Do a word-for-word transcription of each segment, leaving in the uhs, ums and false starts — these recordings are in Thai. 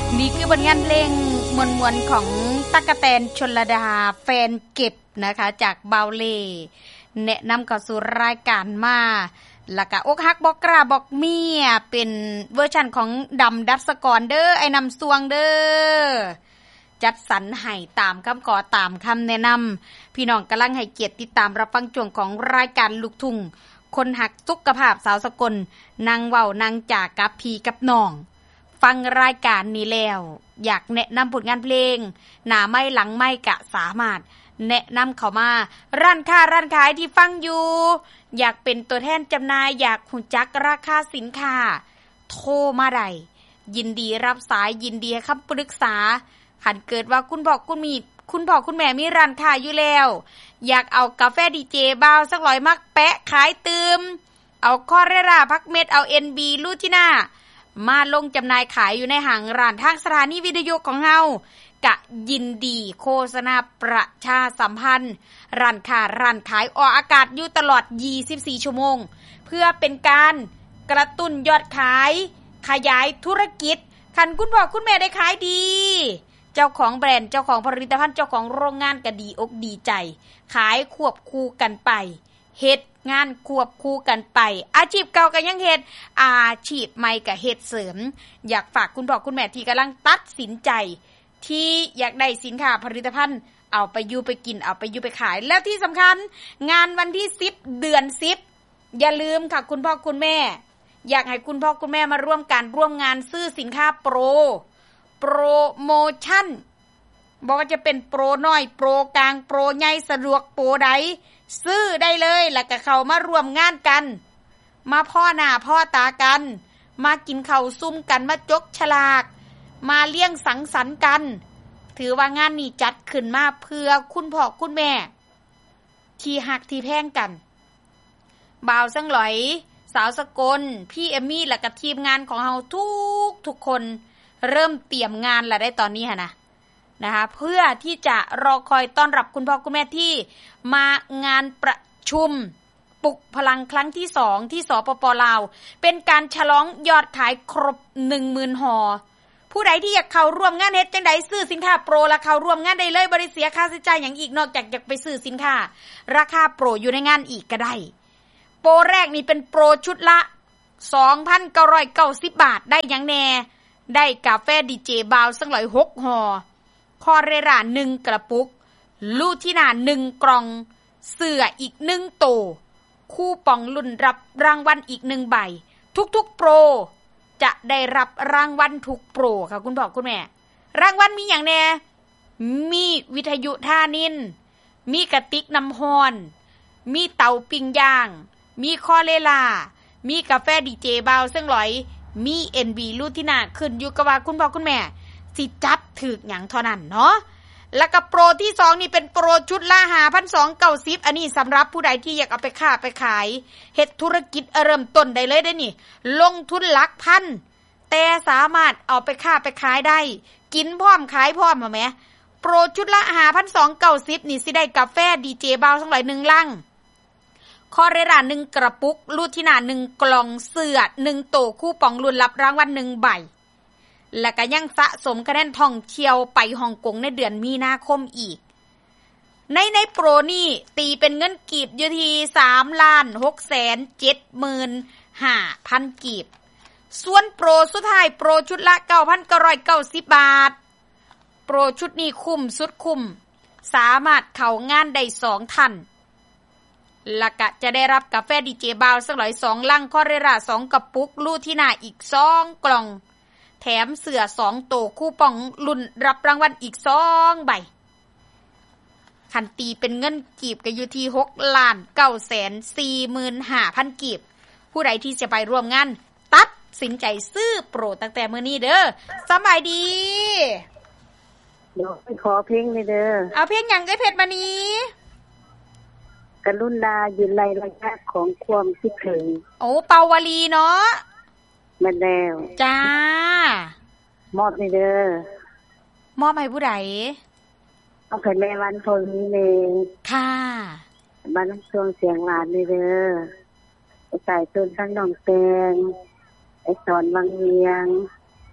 นี่คือบทงานเพลงมวลๆของตั๊กแตนชลดาแฟนเก็บนะคะจากบาวเล่แนะนำเข้าสู่รายการมาแล้วก็อกหักบอกกล้าบอกเมียเป็นเวอร์ชันของดำดัชกรเด้อไอ้นำสวงเด้อจัดสรรให้ตามคำขอตามคำแนะนำพี่น้องกำลังให้เกียรติติดตามรับฟังช่วงของรายการลูกทุ่งคนหักสุขภาพสาวสกลนางเว้านางจากกับพี่กับน้องฟังรายการนี้แล้วอยากแนะนำผลงานเพลงหน้าไม่หลังไม่กะสามารถแนะนำเข้ามาร้านค้าร้านขายที่ฟังอยู่อยากเป็นตัวแทนจำหน่ายอยากรู้จักราคาสินค้าโทรมาได้ยินดีรับสายยินดีให้คำปรึกษาหันเกิดว่าคุณพ่อคุณมีคุณพ่อคุณแม่มีร้านค้าอยู่แล้วอยากเอากาแฟดีเจบ้าวสักร้อยมักแปะขายตืมเอาคอเรราพักเม็ดเอา เอ็น บี ลูทิน่ามาลงจำหน่ายขายอยู่ในห้างร้านทางสถานีวิทยุของเฮากะยินดีโฆษณาประชาสัมพันธ์ร้านค้าร้านขายออกอากาศอยู่ตลอดยี่สิบสี่ชั่วโมงเพื่อเป็นการกระตุ้นยอดขายขยายธุรกิจคันคุณพ่อคุณแม่ได้ขายดีเจ้าของแบรนด์เจ้าของผลิตภัณฑ์เจ้าของโรงงานก็ดีอกดีใจขายควบคู่กันไปเฮ็ดงานควบคู่กันไปอาชีพเก่าก็ยังเฮ็ดอาชีพใหม่ก็เฮ็ดเสริมอยากฝากคุณพ่อคุณแม่ที่กำลังตัดสินใจที่อยากได้สินค้าผลิตภัณฑ์เอาไปอยู่ไปกินเอาไปอยู่ไปขายแล้วที่สำคัญงานวันที่สิบเดือนสิบอย่าลืมค่ะคุณพ่อคุณแม่อยากให้คุณพ่อคุณแม่มาร่วมกันร่วมงานซื้อสินค้าโปรโปรโมชั่นบอกว่าจะเป็นโปรน้อยโปรกลางโปรใหญ่สะดวกโปรใดซื้อได้เลยแล้วก็เข้ามาร่วมงานกันมาพ่อหน้าพ่อตากันมากินข้าวซุ่มกันมาจกฉลากมาเลี้ยงสังสรรค์กันถือว่างานนี้จัดขึ้นมาเพื่อคุณพ่อคุณแม่ที่หักที่แพงกันบ่าวสังหลอยสาวสกลพี่เอมมี่และกับทีมงานของเราทุกทุกคนเริ่มเตรียมงานแล้วได้ตอนนี้ค่ะนะนะคะเพื่อที่จะรอคอยต้อนรับคุณพ่อคุณแม่ที่มางานประชุมปลุกพลังครั้งที่สองที่สปป.ลาวเป็นการฉลองยอดขายครบ หนึ่งหมื่น ห่อผู้ใดที่อยากเข้าร่วมงานเฮ็ดจังได๋ซื้อสินค้าโปรแล้วเข้าร่วมงานได้เลยบ่ได้เสียค่าใช้จ่ายหยังอีกนอกจากอยากไปซื้อสินค้าราคาโปรอยู่ในงานอีกก็ได้โปรแรกนี่เป็นโปรชุดละ สองพันเก้าร้อยเก้าสิบ บาทได้หยังแน่ได้กาแฟดีเจบาวสักหน่อยหกห่อคอเรราหนึ่งกระปุกลูทิน่าหนึ่งกล่องเสื้ออีกหนึ่งโตคูปองลุ้นรับรางวัลอีกหนึ่งใบทุกๆโปรจะได้รับรางวัลทุกโปรค่ะคุณพ่อคุณแม่รางวัลมีอย่างแน่มีวิทยุท่านินมีกระติกน้ำฮ้อนมีเตาปิ้งย่างมีคอเรรามีกาแฟดีเจบาวซึ่งหลอยมี เอ็น บี ลูทิน่าขึ้นอยู่กับว่าคุณพ่อคุณแม่สิจับถึกหยังเท่านั้นเนาะแล้วก็โปรที่สองนี่เป็นโปรชุดละ ห้าพันสองร้อยเก้าสิบ อันนี้สำหรับผู้ใดที่อยากเอาไปค้าไปขายเฮ็ดธุรกิจเริ่มต้นได้เลยได้นี่ลงทุนหลักพันแต่สามารถเอาไปค้าไปขายได้กินพร้อมขายพร้อมบ่แม่โปรชุดละ ห้าพันสองร้อยเก้าสิบ นี่สิได้กาแฟดีเจบาวทั้งหลายหนึ่งลังคอเรราหนึ่งกระปุกลูทิน่าหนึ่งกล่องเสื้อหนึ่งโตคูปองลุ้นรับรางวัลหนึ่งใบและก็ยังสะสมคะแนนท่องเที่ยวไปฮ่องกงในเดือนมีนาคมอีกในในโปรนี่ตีเป็นเงินกีบอยู่ที่ สามล้านหกแสนเจ็ดหมื่นห้าพัน กีบส่วนโปรสุดท้ายโปรชุดละ เก้าพันเก้าร้อยเก้าสิบ บาทโปรชุดนี้คุ้มสุดคุ้มสามารถเข้างานได้สองท่านและก็จะได้รับกาแฟดีเจบาวสักหน่อยสองลังคอเรราสองกระปุกลูทิน่าอีกสองกล่องแถมเสื้อสองโตคูปองลุ้นรับรางวัลอีกสองใบคันตีเป็นเงินกีบก็อยู่ที่หกล้านเก้าแสนสี่หมื่นห้าพัน กีบผู้ใดที่จะไปร่วมงานตัดสินใจซื้อโปรตั้งแต่มื้อนี้เด้อสบายดีเดี๋ยวไปขอเพลงเลยเด้อเอาเพลงหยังได้เพชรมานี้กรุณายืนไล่ระยะของความคิดถึงโอ้เปาวลีเนาะแม่แล้วจ้ามอบนี่เด้อมอบให้ผู้ใดเอาให้แม่วันพลนี้เองค่ะบ้านน้ำช่วงเสียงหลานนี่เด้อไอ้ไก่ต้นทั้งหนองแตงไอ้สอนวังเวียง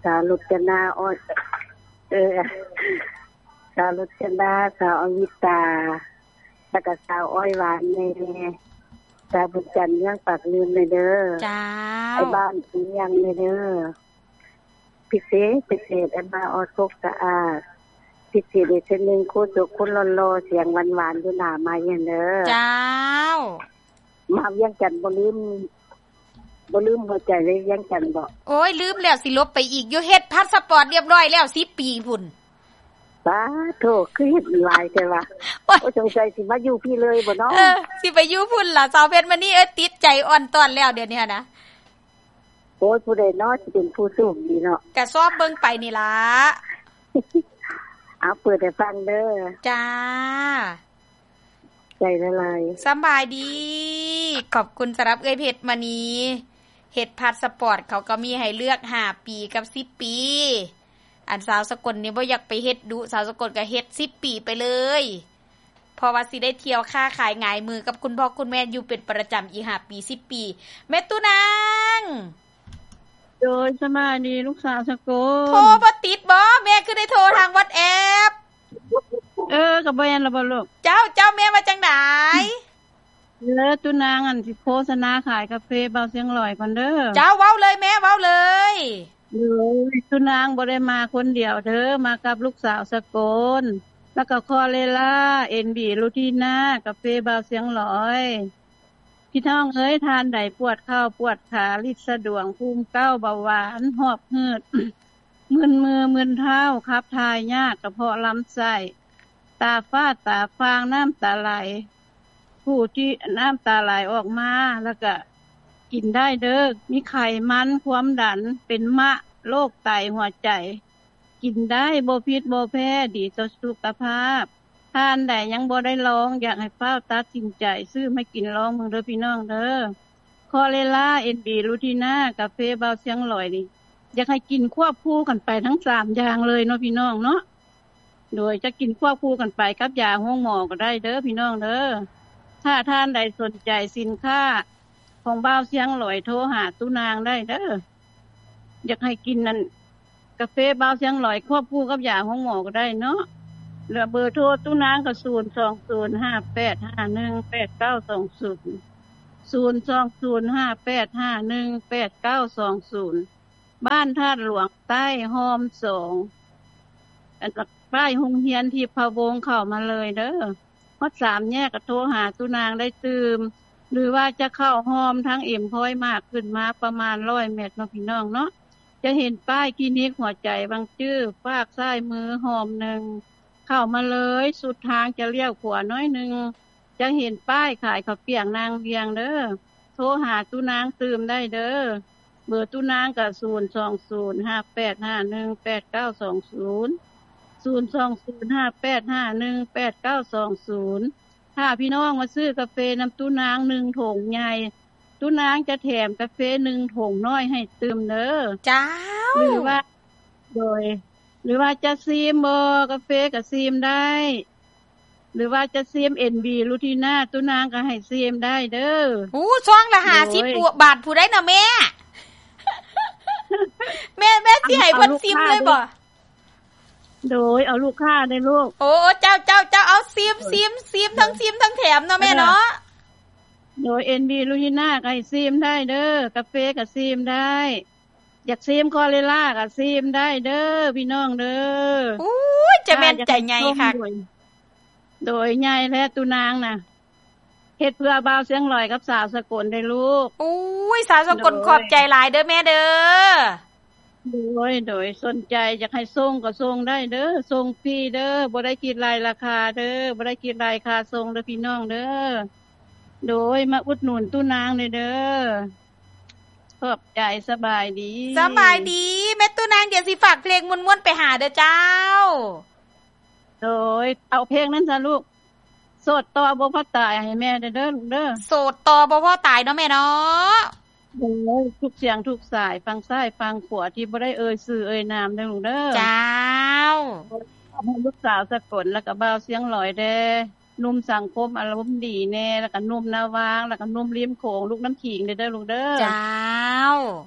สาวรจนาออดเออสาวรจนาสาวอวิตาแล้วก็สาวอ้อยหวานแน่สาวบุญจันทร์ยังปากลืมเลยเด้อจ้าไอ้บ้านอีหยังเลยเด้อพิเศษพิเศษไอ้บ้านออดพกสะอาดพิเศษอีกนึงคู่สุขคุณรอๆเสียงหวานๆอยู่หน้ามาอย่างเด้อจ้ามาเวียงจันทน์บ่ลืมบ่ลืมหัวใจเลยเวียงจันทน์บ่โอ้ยลืมแล้วสิลบไปอีกอยู่เฮ็ดพาสปอร์ตเรียบร้อยแล้วสิบปีพุ่นสาธุคือเฮ็ดหลายแต่ว่าโอ้สงสัยสิมาอยู่พี่เลยบ่เนาะเออสิไปอยู่พุ่นล่ะสาวเพชรมานี่เอ้ยติดใจอ่อนตอนแล้วเดี๋ยวนี้นะโอ้ยผู้ใดเนาะสิเป็นผู้สูงดีเนาะก็ซอบเบิ่งไปนี่ล่ะเอาเปิดให้ฟังเด้อจ้าใจละลายสบายดีขอบคุณสำหรับเอ้ยเพชรมานี่เฮ็ดพาสปอร์ตเขาก็มีให้เลือกห้าปีกับสิบปีอันสาวสกลนี่บ่อยากไปเฮ็ดดุสาวสกลก็เฮ็ดสิบปีไปเลยเพราะว่าสิได้เที่ยวค้าขายง่ายมือกับคุณพ่อคุณแม่อยู่เป็นประจำอีกห้าปีสิบปีแม่ตุนางโดยสบายดีลูกสาวสกลโทรบ่ติดบ่แม่คือได้โทรทาง WhatsApp เออก็บ่แม่นล่ะบ่ลูกเจ้าเจ้าแม่มาจังได๋เออตุนางอันสิโฆษณาขายกาแฟเบาเสียงลอยก่อนเด้อเจ้าเว้าเลยแม่เว้าเลยเออตุนางบ่ได้มาคนเดียวเด้อมากับลูกสาวสกลแล้วก็คอเลล่า เอ็น บี ลูทีน่ากาแฟเบาเสียงลอยพี่น้องเอ้ยทานใดปวดเข่าปวดขาลิดสะดวกภูมิเก้าเบาหวานหอบหืด มึนมือมึนเท้าขับถ่ายยากกระเพาะลำไส้ตาฟ้าตาฟางน้ำตาไหลผู้ที่น้ำตาไหลออกมาแล้วก็กินได้เด้อมีไขมันความดันเป็นมะโรคไตหัวใจกินได้บ่พิษบ่แพ้ดีต่อสุขภาพทานได้ยังบ่ได้ลองอยากให้ฟ้าวตัดสินใจซื้อมากินลองเบิ่งเด้อพี่น้องเด้อคอเลล่า เอ็น บี ลูทีน่ากาแฟเบาเสียงลอยนี่อยากให้กินควบคู่กันไปทั้งสามอย่างเลยเนาะพี่น้องเนาะโดยจะกินควบคู่กันไปกับยาห้องหมอก็ได้เด้อพี่น้องเด้อถ้าท่านใดสนใจสินค้าของเบาเสียงลอยโทรหาตุนางได้เด้ออยากให้กินนั่นกาแฟเบาเสียงลอยควบคู่กับยาห้องหมอก็ได้เนาะเหลือเบอร์โทรตุนางก็ศูนย์ สอง ศูนย์ ห้า แปด ห้า หนึ่ง แปด เก้า สอง ศูนย์ ศูนย์ สอง ศูนย์ ห้า แปด ห้า หนึ่ง แปด เก้า สอง ศูนย์บ้านธาตุหลวงใต้หอมสองอันป้ายโรงเรียนที่พะวงเข้ามาเลยเด้อฮอดสามแยกก็โทรหาตุนางได้ตื่มหรือว่าจะเข้าหอมทั้งเอ็มพอยมากขึ้นมาประมาณร้อยเมตรเนาะพี่น้องเนาะจะเห็นป้ายคลินิกหัวใจบางจื้อฝากซ้ายมือหอมหนึ่งเข้ามาเลยสุดทางจะเลี้ยวขวาน้อยนึงจะเห็นป้ายขายข้าวเปียกนางเวียงเด้อโทรหาตุนางตื่มได้เด้อเบอร์ตุนางก็ศูนย์ สอง ศูนย์ ห้า แปด ห้า หนึ่ง แปด เก้า สอง ศูนย์ ศูนย์ สอง ศูนย์ ห้า แปด ห้า หนึ่ง แปด เก้า สอง ศูนย์ถ้าพี่น้องมาซื้อกาแฟน้ำตุนางหนึ่งถุงใหญ่ตุนางจะแถมกาแฟหนึ่งถุงน้อยให้ตื่มเด้อจ้าหรือว่าโดยหรือว่าจะซีมบ่กาแฟก็ซีมได้หรือว่าจะซีม เอ็น บี ลูทีน่าตุนางก็ให้ซีมได้เด้ออู้ซองละห้าสิบบาทผู้ใดน่ะแม่แม่แม่สิให้เพิ่นซิมเลยบ่โดยเอาลูกค้าได้ลูกโอ้เจ้าเจ้าเจ้าเอาซิมซิมซิมทั้งซิมทั้งแถมเนาะแม่เนาะโดย เอ็น บี ลูทีน่าก็ให้ซิมได้เด้อกาแฟก็ซิมได้อยากซิมคอเลล่าก็ซิมได้เด้อพี่น้องเด้ออู้ยจะแม่นใจใหญ่ค่ะโดยใหญ่และตุนางน่ะเฮ็ดเพื่อบ่าวเสียงลอยกับสาวสกลได้ลูกอู้ยสาวสกลขอบใจหลายเด้อแม่เด้อโดยโดยสนใจอยากให้ส่งก็ส่งได้เด้อส่งฟรีเด้อบ่ได้คิดรายราคาเด้อบ่ได้คิดรายค่าส่งเด้อพี่น้องเด้อโดยมาอุดหนุนตุนางเด้อเด้อขอบใจสบายดีสบายดีแม่ตุนางเดี๋ยวสิฝากเพลงม่วนๆไปหาเด้อเจ้าโดยเอาเพลงนั้นซะลูกโสดต่อบ่พอตายให้แม่เด้อเด้อลูกเด้อโสดต่อบ่พอตายเนาะแม่เนาะโอ้ยทุกเสียงทุกสายฟังซ้ายฟังขวาที่บ่ได้เอ่ยชื่อเอ่ยนามเด้อลูกเด้อจ้าให้ลูกสาวสกลแล้วก็บ่าวเสียงลอยแดหนุ่มสังคมอารมณ์ดีแน่แล้วก็หนุ่มนาวางแล้วก็หนุ่มริมโขงลูกน้ำขิงเด้อเด้อลูกเด้อจ้า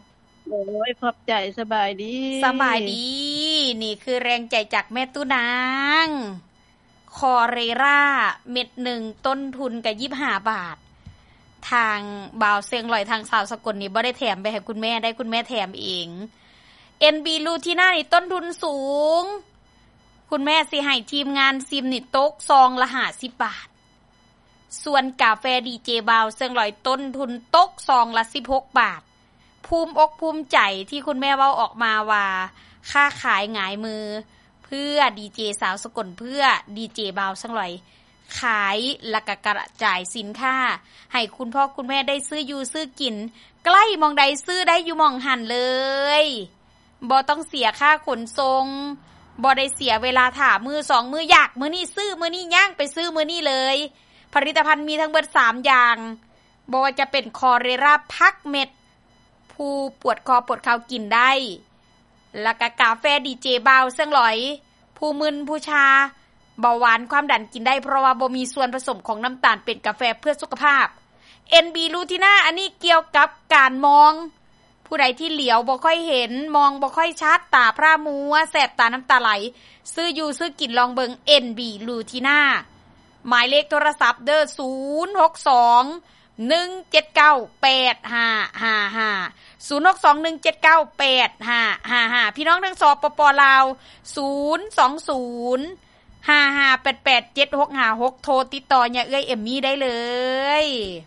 โอ้ยขอบใจสบายดีสบายดีนี่คือแรงใจจากแม่ตู้นางคอเรราเม็ดหนึ่งต้นทุนก็ยี่สิบห้าบาททางบ่าวเสียงลอยทางสาวสกลนี่บ่ได้แถมไปให้คุณแม่ได้คุณแม่แถมเอง เอ็น บี ลูทีน่านี่ต้นทุนสูงคุณแม่สิให้ทีมงานซิมนี่ตกซองละห้าสิบบาทส่วนกาแฟดีเจบ่าวเสียงลอยต้นทุนตกซองละสิบหกบาทภูมิอกภูมิใจที่คุณแม่เว้าออกมาว่าค่าขายหงายมือเพื่อดีเจสาวสกลเพื่อดีเจบ่าวเสียงลอยขายและก็กระจายสินค้าให้คุณพ่อคุณแม่ได้ซื้ออยู่ซื้อกินใกล้มองใดซื้อได้อยู่มองหันเลยบ่ต้องเสียค่าขนส่งบ่ได้เสียเวลาถ่ามือสองมืออยากมื้อนี้ซื้อมื้อนี้ย่างไปซื้อมื้อนี้เลยผลิตภัณฑ์มีทั้งเบิดสามอย่างบ่ว่าจะเป็นคอเรราพักเม็ดผู้ปวดคอปวดเข่ากินได้แล้วก็กาแฟดีเจบ่าวเสียงหลอยผู้มึนผู้ชาเบาหวานความดันกินได้เพราะว่าบ่มีส่วนผสมของน้ำตาลเป็นกาแฟเพื่อสุขภาพ เอ็น บี ลูทีน่าอันนี้เกี่ยวกับการมองผู้ใดที่เหลียวบ่ค่อยเห็นมองบ่ค่อยชัดตาพร่ามัวแสบตาน้ำตาไหลซื้ออยู่ซื้อกินลองเบิง เอ็น บี ลูทีน่าหมายเลขโทรศัพท์เด้อศูนย์ หก สอง หนึ่ง เจ็ด เก้า แปด ห้า ห้า ห้า ศูนย์ หก สอง หนึ่ง เจ็ด เก้า แปด ห้า ห้า ห้าพี่น้องทั้งสปปลาวศูนย์ สอง ศูนย์ ห้า ห้า แปด แปด เจ็ด หก ห้า หกโทรติดต่ออย่าเอื้อยเอมมี่ได้เลย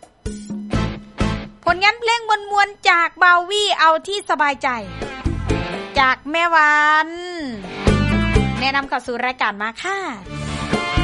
ผลงานเพลงมวลๆจากบาวี่เอาที่สบายใจจากแม่วันแนะนำเข้าสู่รายการมาค่ะ